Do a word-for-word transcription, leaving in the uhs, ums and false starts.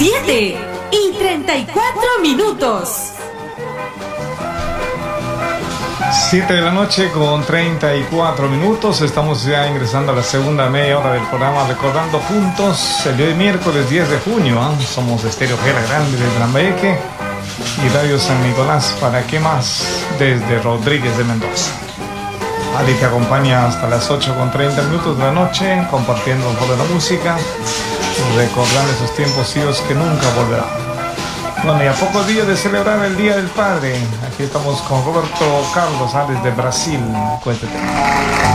siete y treinta y cuatro minutos. siete de la noche con treinta y cuatro minutos. Estamos ya ingresando a la segunda media hora del programa Recordando Juntos. El día de miércoles diez de junio, ¿eh? Somos Estéreo Gera Grande de Lambayeque y Radio San Nicolás. ¿Para qué más? Desde Rodríguez de Mendoza. Ali te acompaña hasta las ocho con treinta minutos de la noche, compartiendo un poco de la música, recordando esos tiempos idos que nunca volverán. Bueno, y a pocos días de celebrar el Día del Padre, aquí estamos con Roberto Carlos, ¿ah? Desde Brasil. Cuéntate.